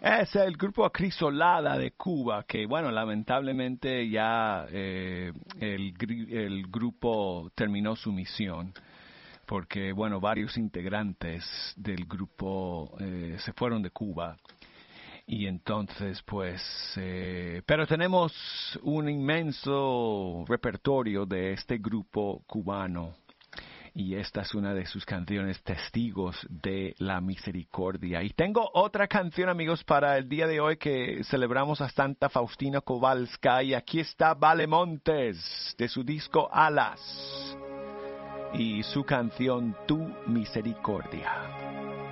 Es el grupo Acrisolada de Cuba, que bueno, lamentablemente ya el grupo terminó su misión, porque bueno, varios integrantes del grupo se fueron de Cuba. Y entonces, pues, pero tenemos un inmenso repertorio de este grupo cubano. Y esta es una de sus canciones, Testigos de la Misericordia. Y tengo otra canción, amigos, para el día de hoy que celebramos a Santa Faustina Kowalska. Y aquí está Vale Montes, de su disco Alas. Y su canción, Tu Misericordia.